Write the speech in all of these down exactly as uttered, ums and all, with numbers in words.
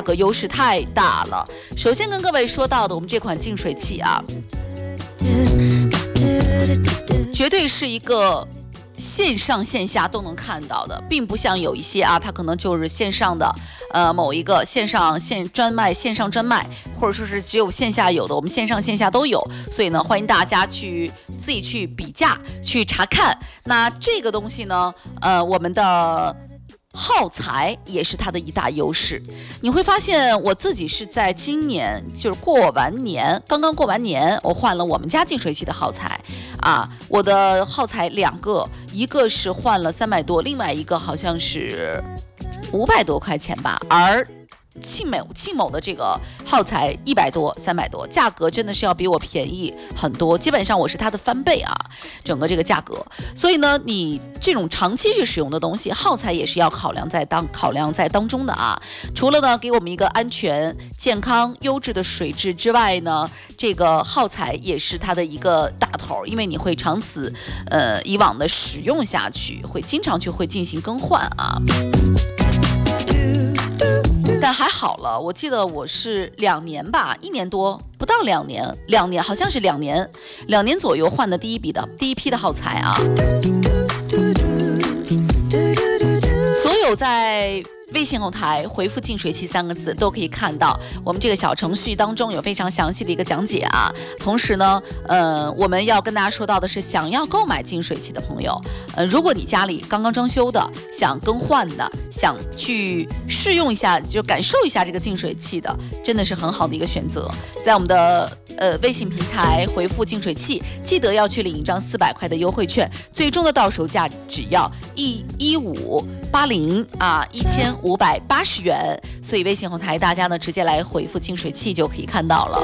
格优势太大了。首先跟各位说到的，我们这款净水器啊，绝对是一个线上线下都能看到的，并不像有一些啊，它可能就是线上的，呃，某一个线上线专卖，线上专卖，或者说是只有线下有的，我们线上线下都有。所以呢，欢迎大家去自己去比价，去查看。那这个东西呢，呃，我们的耗材也是它的一大优势。你会发现我自己是在今年就是过完年，刚刚过完年，我换了我们家净水器的耗材啊，我的耗材两个，一个是换了三百多，另外一个好像是五百多块钱吧，而庆某庆某的这个耗材一百多、三百多，价格真的是要比我便宜很多，基本上我是它的翻倍啊，整个这个价格。所以呢，你这种长期去使用的东西，耗材也是要考量在当考量在当中的啊。除了呢给我们一个安全、健康、优质的水质之外呢，这个耗材也是它的一个大头，因为你会长此呃以往的使用下去，会经常去会进行更换啊。但还好了，我记得我是两年吧，一年多不到两年，两年好像是两年，两年左右换的第一笔的第一批的耗材啊。所有在微信后台回复净水器三个字都可以看到我们这个小程序当中有非常详细的一个讲解啊。同时呢，呃，我们要跟大家说到的是，想要购买净水器的朋友，呃，如果你家里刚刚装修的，想更换的，想去试用一下，就感受一下这个净水器的，真的是很好的一个选择。在我们的呃微信平台回复净水器，记得要去领一张四百块的优惠券，最终的到手价只要一一五八零啊，一千五百八十元。所以微信后台大家呢直接来回复净水器就可以看到了。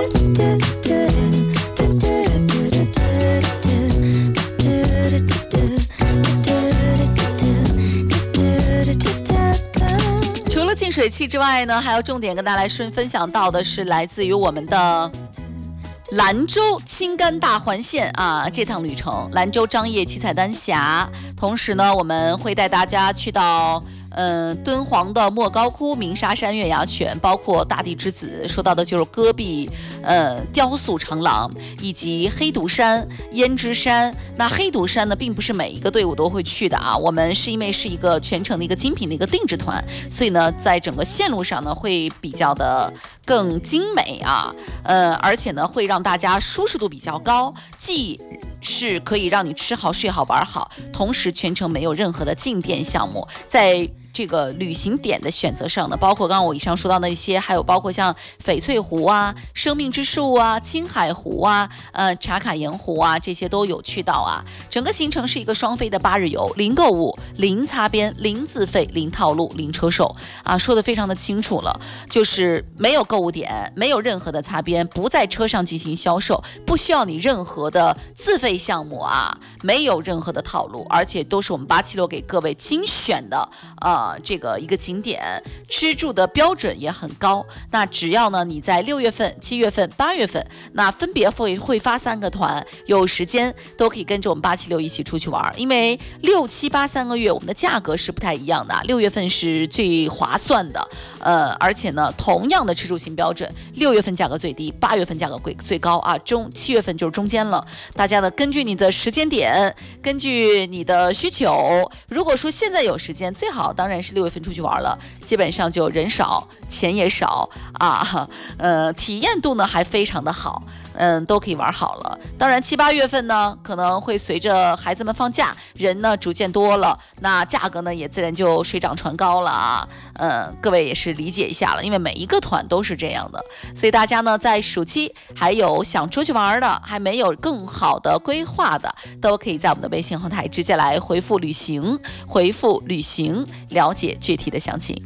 除了净水器之外呢，还要重点跟大家来顺分享到的是来自于我们的兰州青甘大环线啊，这趟旅程，兰州张掖七彩丹霞。同时呢，我们会带大家去到嗯，敦煌的莫高窟、鸣沙山月牙泉，包括大地之子，说到的就是戈壁呃雕塑长廊，以及黑独山、胭脂山。那黑独山呢，并不是每一个队伍都会去的啊，我们是因为是一个全程的一个精品的一个定制团，所以呢，在整个线路上呢，会比较的更精美啊，呃，而且呢，会让大家舒适度比较高，既是可以让你吃好、睡好、玩好，同时全程没有任何的静电项目，在这个旅行点的选择上呢，包括刚刚我以上说到的一些，还有包括像翡翠湖啊、生命之树啊、青海湖啊、呃茶卡盐湖啊，这些都有去到啊。整个行程是一个双飞的八日游，零购物、零擦边、零自费、零套路、零车手啊，说的非常的清楚了，就是没有购物点，没有任何的擦边，不在车上进行销售，不需要你任何的自费项目啊，没有任何的套路，而且都是我们八七六给各位精选的呃这个一个景点，吃住的标准也很高。那只要呢你在六月份、七月份、八月份，那分别会会发三个团，有时间都可以跟着我们八七六一起出去玩。因为六七八三个月我们的价格是不太一样的，六月份是最划算的，呃，而且呢同样的吃住行标准，六月份价格最低，八月份价格贵最高啊，中七月份就是中间了。大家呢根据你的时间点，根据你的需求，如果说现在有时间，最好当然是六月份出去玩了，基本上就人少钱也少啊，呃，体验度呢还非常的好，嗯，都可以玩好了。当然七八月份呢可能会随着孩子们放假，人呢逐渐多了，那价格呢也自然就水涨船高了啊，嗯，各位也是理解一下了，因为每一个团都是这样的，所以大家呢在暑期还有想出去玩的，还没有更好的规划的，都可以在我们的微信后台直接来回复旅行，回复旅行，了解具体的详情。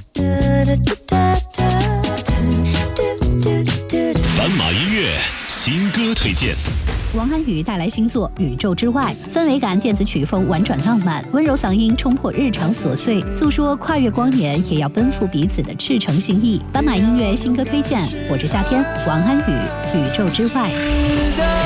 斑马音乐新歌推荐。 王安宇带来新作《宇宙之外》，氛围感电子曲风婉转浪漫，温柔嗓音冲破日常琐碎，诉说跨越光年也要奔赴彼此的赤诚心意。斑马音乐新歌推荐，我是夏天，王安宇《宇宙之外》。